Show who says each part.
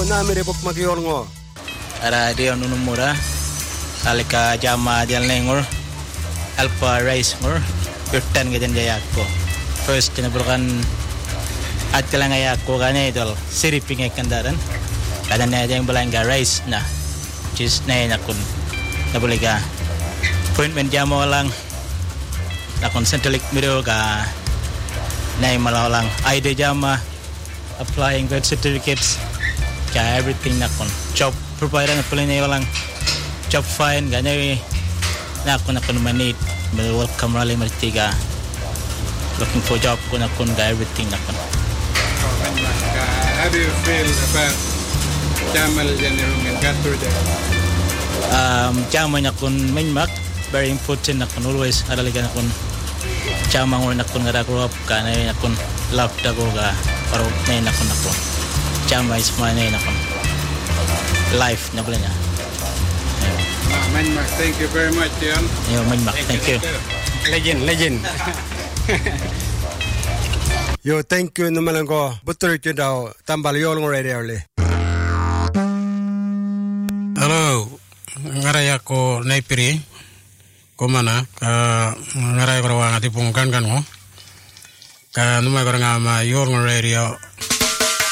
Speaker 1: namire pok magior ngo.
Speaker 2: Radio nunumura alika jama dial nengor alpa rice ngor yutan gajan jayako. First tinabrukan at lang ayako kanya idol siriping kandaran. Kada na yang belanga rice na just na nakun nabuliga appointment jamo lang nakon centralik miro ka na malalang ID jama applying birth certificates ka everything nakon job provider na pala na lang job fine ganyan nakon manid welcome rally martiga looking for job kun ga everything nakon.
Speaker 3: How do you feel about Jamal General Gatorade?
Speaker 2: Jamal nakon minmak very important nakon always adalaga nakon Jamal ngor nakon ngara grow up ka na nakon love dago ga paro na nakon Jamal is my na nakon life na pala niya.
Speaker 3: Minmak, thank you very much, Dion.
Speaker 2: Minmak, thank you.
Speaker 3: Legend.
Speaker 1: Yo, thank you naman ko. Butor ko daw tambal yol ng radio le.
Speaker 4: Hello, ngaray ako naipiri. Kumana ngaray ko rawa ngati pungkan kan mo. Ka numay ko nga ma yol ng radio